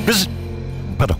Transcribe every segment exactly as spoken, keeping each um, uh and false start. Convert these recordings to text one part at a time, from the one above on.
Wir sind, pardon,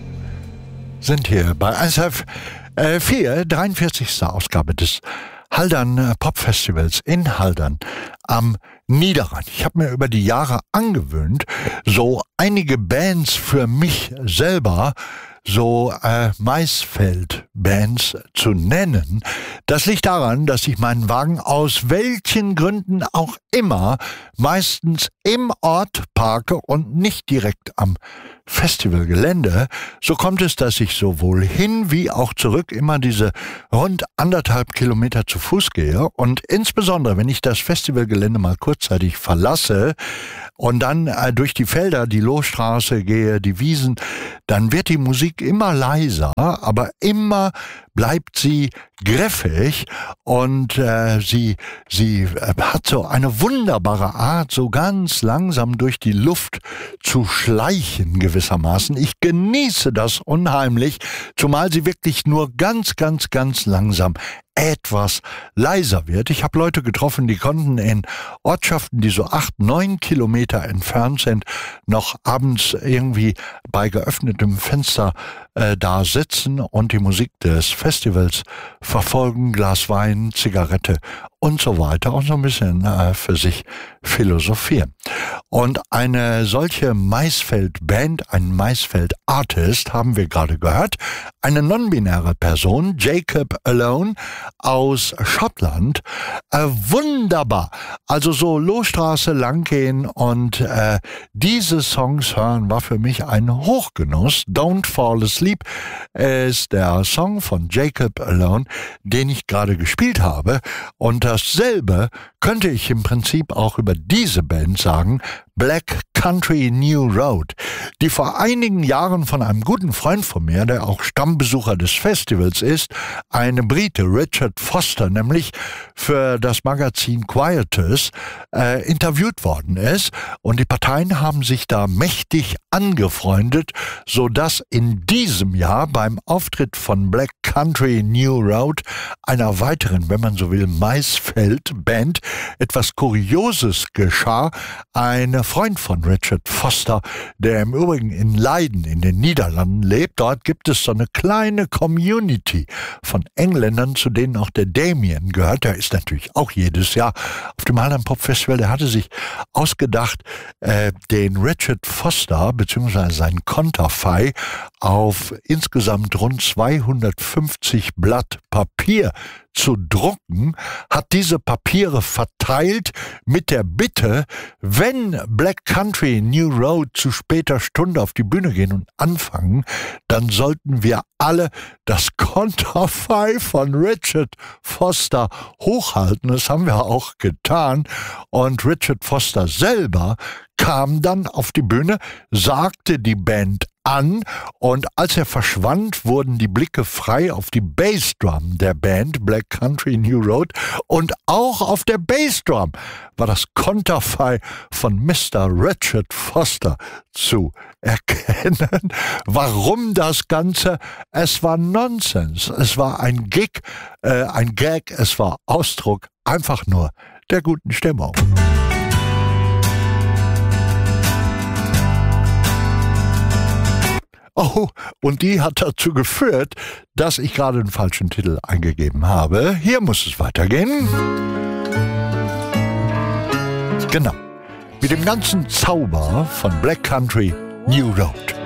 sind hier bei eins F vier, dreiundvierzigste Ausgabe des Haldern Pop Festivals in Haldern am Niederrhein. Ich habe mir über die Jahre angewöhnt, so einige Bands für mich selber, so äh, Maisfeld-Bands zu nennen. Das liegt daran, dass ich meinen Wagen aus welchen Gründen auch immer meistens im Ort parke und nicht direkt am Festivalgelände. So kommt es, dass ich sowohl hin wie auch zurück immer diese rund anderthalb Kilometer zu Fuß gehe und insbesondere, wenn ich das Festivalgelände mal kurzzeitig verlasse und dann äh, durch die Felder, die Lohstraße gehe, die Wiesen, dann wird die Musik immer leiser, aber immer bleibt sie griffig und äh, sie, sie äh, hat so eine wunderbare Art, so ganz langsam durch die Luft zu schleichen gewissermaßen. Ich genieße das unheimlich, zumal sie wirklich nur ganz, ganz, ganz langsam etwas leiser wird. Ich habe Leute getroffen, die konnten in Ortschaften, die so acht, neun Kilometer entfernt sind, noch abends irgendwie bei geöffnetem Fenster äh, da sitzen und die Musik des Festivals verfolgen, Glas Wein, Zigarette und so weiter und so ein bisschen äh, für sich philosophieren. Und eine solche Maisfeld-Band, ein Maisfeld-Artist, haben wir gerade gehört, eine non-binäre Person, Jacob Alone aus Schottland, äh, wunderbar. Also so Lohstraße langgehen und äh, diese Songs hören war für mich ein Hochgenuss. Don't Fall Asleep ist der Song von Jacob Alone, den ich gerade gespielt habe, und dasselbe könnte ich im Prinzip auch über diese Band sagen, Black Country New Road, die vor einigen Jahren von einem guten Freund von mir, der auch Stammbesucher des Festivals ist, eine Brite, Richard Foster, nämlich für das Magazin Quietus, äh, interviewt worden ist. Und die Parteien haben sich da mächtig angefreundet, sodass in diesem Jahr beim Auftritt von Black Country New Road, einer weiteren, wenn man so will, Maisfeld-Band, etwas Kurioses geschah. Ein Freund von Richard Foster, der im Übrigen in Leiden in den Niederlanden lebt, dort gibt es so eine kleine Community von Engländern, zu denen auch der Damien gehört. Der ist natürlich auch jedes Jahr auf dem Haldern Pop Festival. Der hatte sich ausgedacht, äh, den Richard Foster bzw. seinen Konterfei auf insgesamt rund zweihundertfünfzig Blatt Papier zu drucken, hat diese Papiere verteilt mit der Bitte, wenn Black Country New Road zu später Stunde auf die Bühne gehen und anfangen, dann sollten wir alle das Konterfei von Richard Foster hochhalten. Das haben wir auch getan. Und Richard Foster selber kam dann auf die Bühne, sagte die Band an, und als er verschwand, wurden die Blicke frei auf die Bassdrum der Band Black Country New Road, und auch auf der Bassdrum war das Konterfei von Mister Richard Foster zu erkennen. Warum das Ganze? Es war Nonsens, es war ein Gig, äh, ein Gag, es war Ausdruck einfach nur der guten Stimmung. Oh, und die hat dazu geführt, dass ich gerade den falschen Titel eingegeben habe. Hier muss es weitergehen. Genau. Mit dem ganzen Zauber von Black Country New Road.